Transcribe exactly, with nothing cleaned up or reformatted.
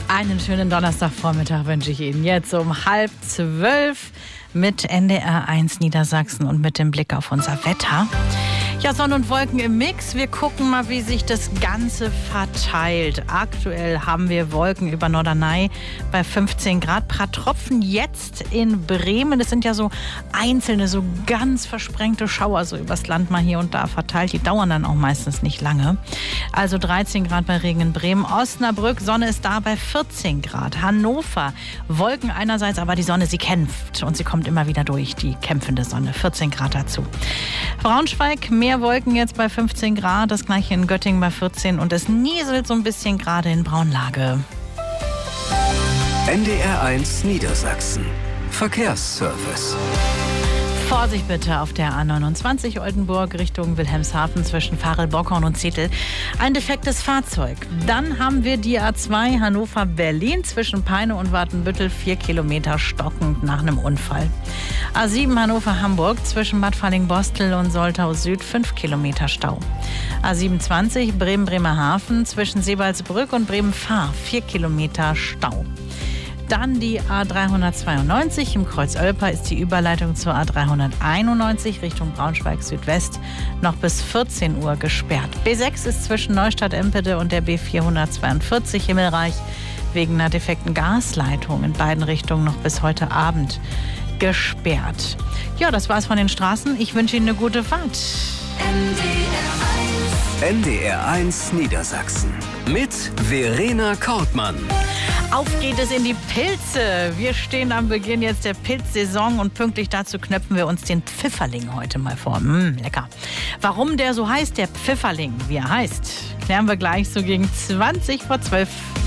Einen schönen Donnerstagvormittag wünsche ich Ihnen jetzt um halb zwölf mit N D R eins Niedersachsen und mit dem Blick auf unser Wetter. Ja, Sonne und Wolken im Mix. Wir gucken mal, wie sich das Ganze verteilt. Aktuell haben wir Wolken über Norderney bei fünfzehn Grad. Paar Tropfen jetzt in Bremen. Das sind ja so einzelne, so ganz versprengte Schauer so übers Land mal hier und da verteilt. Die dauern dann auch meistens nicht lange. Also dreizehn Grad bei Regen in Bremen. Osnabrück, Sonne ist da bei vierzehn Grad. Hannover, Wolken einerseits, aber die Sonne, sie kämpft. Und sie kommt immer wieder durch, die kämpfende Sonne. vierzehn Grad dazu. Braunschweig, mehr Wolken jetzt bei fünfzehn Grad, das gleiche in Göttingen bei vierzehn und es nieselt so ein bisschen gerade in Braunlage. N D R eins Niedersachsen. Verkehrsservice. Vorsicht bitte auf der A neunundzwanzig Oldenburg Richtung Wilhelmshaven zwischen Farel-Bockhorn und Zetel. Ein defektes Fahrzeug. Dann haben wir die A zwei Hannover-Berlin zwischen Peine und Watenbüttel, vier Kilometer stockend nach einem Unfall. A sieben Hannover-Hamburg zwischen Bad Falling-Bostel und Soltau Süd, fünf Kilometer Stau. A siebenundzwanzig Bremen-Bremerhaven zwischen Sebalsbrück und Bremen-Fahr, vier Kilometer Stau. Dann die A dreihundertzweiundneunzig. Im Kreuz Olper ist die Überleitung zur A dreihunderteinundneunzig Richtung Braunschweig Südwest noch bis vierzehn Uhr gesperrt. B sechs ist zwischen Neustadt-Empede und der B vierhundertzweiundvierzig Himmelreich wegen einer defekten Gasleitung in beiden Richtungen noch bis heute Abend gesperrt. Ja, das war's von den Straßen. Ich wünsche Ihnen eine gute Fahrt. N D R eins Niedersachsen mit Verena Kortmann. Auf geht es in die Pilze. Wir stehen am Beginn jetzt der Pilzsaison und pünktlich dazu knöpfen wir uns den Pfifferling heute mal vor. Mmh, lecker. Warum der so heißt, der Pfifferling, wie er heißt, klären wir gleich so gegen zwanzig vor zwölf.